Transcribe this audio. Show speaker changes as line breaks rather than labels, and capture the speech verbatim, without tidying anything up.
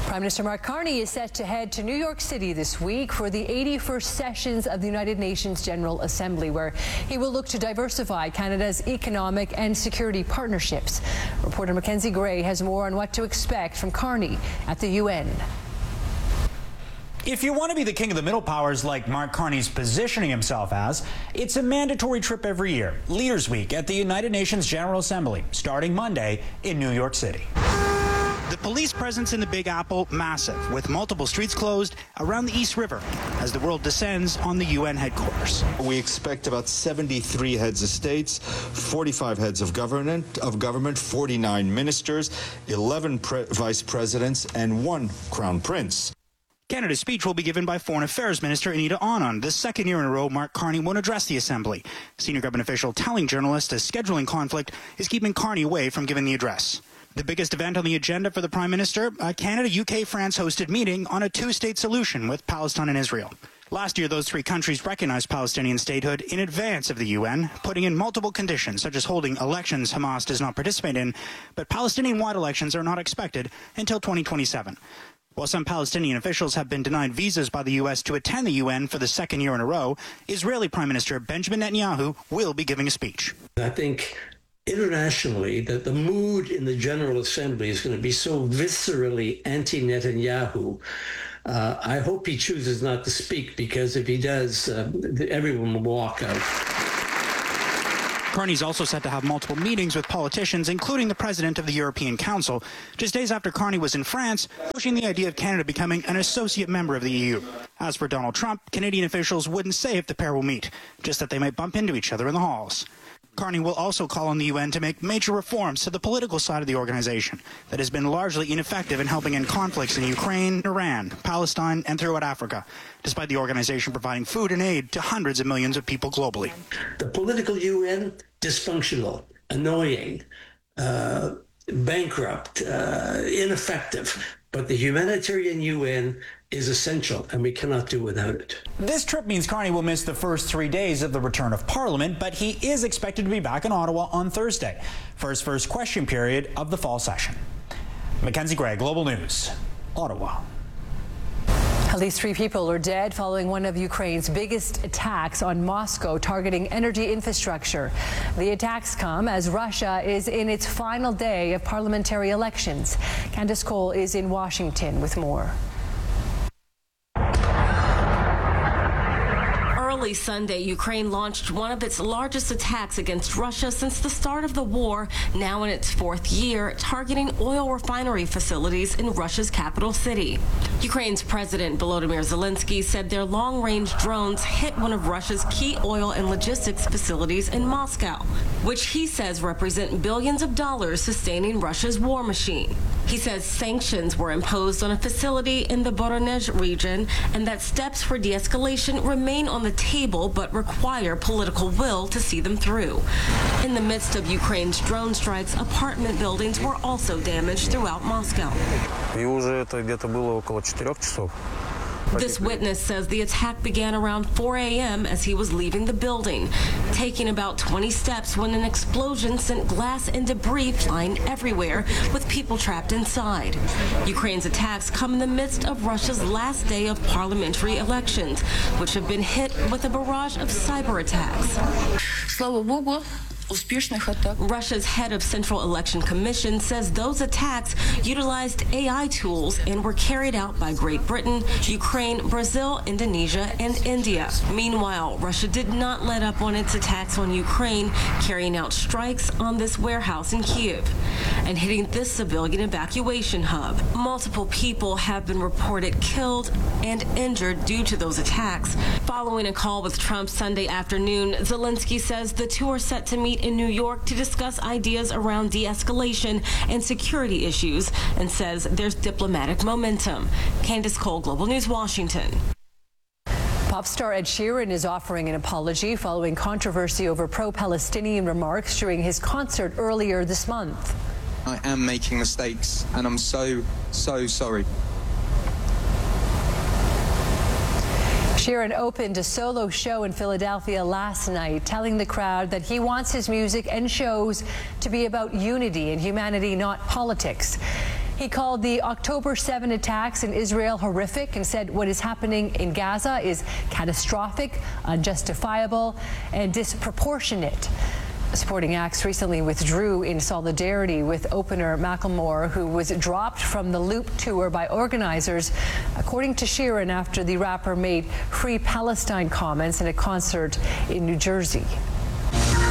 Prime Minister Mark Carney is set to head to New York City this week for the eighty-first sessions of the United Nations General Assembly, where he will look to diversify Canada's economic and security partnerships. Reporter Mackenzie Gray has more on what to expect from Carney at the U N.
If you want to be the king of the middle powers like Mark Carney's positioning himself as, it's a mandatory trip every year, Leaders Week at the United Nations General Assembly, starting Monday in New York City.
The police presence in the Big Apple, massive, with multiple streets closed around the East River as the world descends on the U N headquarters.
We expect about seventy-three heads of states, forty-five heads of government, of government, forty-nine ministers, eleven pre vice presidents, and one crown prince.
Canada's speech will be given by Foreign Affairs Minister Anita Anand. The second year in a row, Mark Carney won't address the Assembly. Senior government official telling journalists a scheduling conflict is keeping Carney away from giving the address. The biggest event on the agenda for the Prime Minister, a Canada, U K, France-hosted meeting on a two-state solution with Palestine and Israel. Last year, those three countries recognized Palestinian statehood in advance of the U N, putting in multiple conditions, such as holding elections Hamas does not participate in, but Palestinian-wide elections are not expected until twenty twenty-seven. While some Palestinian officials have been denied visas by the U S to attend the U N for the second year in a row, Israeli Prime Minister Benjamin Netanyahu will be giving a speech.
I think internationally that the mood in the General Assembly is going to be so viscerally anti-Netanyahu. Uh, I hope he chooses not to speak, because if he does, uh, everyone will walk out.
Carney's also set to have multiple meetings with politicians, including the president of the European Council, just days after Carney was in France, pushing the idea of Canada becoming an associate member of the E U. As for Donald Trump, Canadian officials wouldn't say if the pair will meet, just that they might bump into each other in the halls. Carney will also call on the U N to make major reforms to the political side of the organization that has been largely ineffective in helping end conflicts in Ukraine, Iran, Palestine, and throughout Africa, despite the organization providing food and aid to hundreds of millions of people globally.
The political U N, dysfunctional, annoying, uh, bankrupt, uh, ineffective. But the humanitarian U N is essential, and we cannot do without it.
This trip means Carney will miss the first three days of the return of Parliament, but he is expected to be back in Ottawa on Thursday for his first question period of the fall session. Mackenzie Gray, Global News, Ottawa.
At least three people are dead following one of Ukraine's biggest attacks on Moscow, targeting energy infrastructure. The attacks come as Russia is in its final day of parliamentary elections. Candace Cole is in Washington with more.
Early Sunday, Ukraine launched one of its largest attacks against Russia since the start of the war, now in its fourth year, targeting oil refinery facilities in Russia's capital city. Ukraine's President Volodymyr Zelensky said their long-range drones hit one of Russia's key oil and logistics facilities in Moscow, which he says represent billions of dollars sustaining Russia's war machine. He says sanctions were imposed on a facility in the Voronezh region and that steps for de-escalation remain on the table but require political will to see them through. In the midst of Ukraine's drone strikes, apartment buildings were also damaged throughout Moscow. This witness says the attack began around four A M as he was leaving the building, taking about twenty steps when an explosion sent glass and debris flying everywhere, with people trapped inside. Ukraine's attacks come in the midst of Russia's last day of parliamentary elections, which have been hit with a barrage of cyber attacks. Russia's head of Central Election Commission says those attacks utilized A I tools and were carried out by Great Britain, Ukraine, Brazil, Indonesia, and India. Meanwhile, Russia did not let up on its attacks on Ukraine, carrying out strikes on this warehouse in Kyiv and hitting this civilian evacuation hub. Multiple people have been reported killed and injured due to those attacks. Following a call with Trump Sunday afternoon, Zelensky says the two are set to meet in New York to discuss ideas around de-escalation and security issues, and says there's diplomatic momentum. Candace Cole, Global News, Washington.
Pop star Ed Sheeran is offering an apology following controversy over pro-Palestinian remarks during his concert earlier this month.
I am making mistakes, and I'm so, so sorry.
Sheeran opened a solo show in Philadelphia last night, telling the crowd that he wants his music and shows to be about unity and humanity, not politics. He called the October seventh attacks in Israel horrific and said what is happening in Gaza is catastrophic, unjustifiable, and disproportionate. Supporting acts recently withdrew in solidarity with opener Macklemore, who was dropped from the Loop tour by organizers, according to Sheeran, after the rapper made Free Palestine comments at a concert in New Jersey.